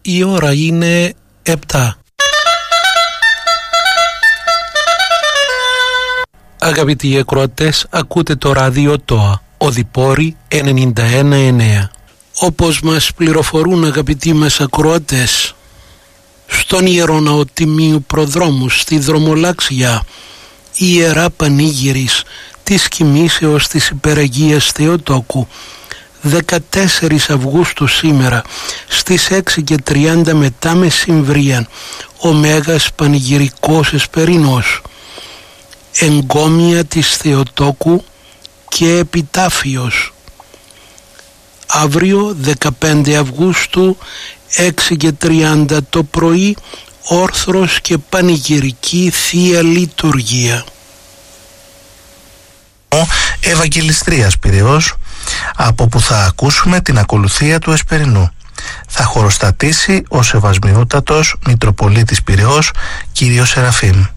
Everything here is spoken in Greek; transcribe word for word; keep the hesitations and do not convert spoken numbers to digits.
Η ώρα είναι επτά. Αγαπητοί ακροατές, ακούτε το ράδιο ΤΟΑ, Οδυπόρη ενενήντα ένα εννέα. Όπως μας πληροφορούν αγαπητοί μας ακροατές, στον Ιεροναό Τιμίου Προδρόμου στη Δρομολάξια, η Ιερά Πανήγυρης της Κοιμήσεως της Υπεραγίας Θεοτόκου, δεκατέσσερις Αυγούστου σήμερα στις έξι και τριάντα μετά μεσημβρίαν, ο Μέγας Πανηγυρικός Εσπερινός, εγκόμια της Θεοτόκου και επιτάφιος. Αύριο δεκαπέντε Αυγούστου έξι και τριάντα το πρωί, όρθρος και πανηγυρική Θεία Λειτουργία. Ευαγγελιστρίας Πειραιώς, από που θα ακούσουμε την ακολουθία του Εσπερινού. Θα χωροστατήσει ο Σεβασμιότατος Μητροπολίτης Πειραιώς, κύριος Σεραφείμ.